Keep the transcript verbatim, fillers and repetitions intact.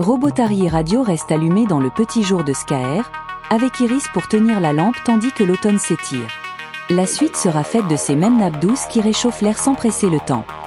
Robotari Radio reste allumé dans le petit jour de Skaer, avec Iris pour tenir la lampe tandis que l'automne s'étire. La suite sera faite de ces mêmes nappes douces qui réchauffent l'air sans presser le temps.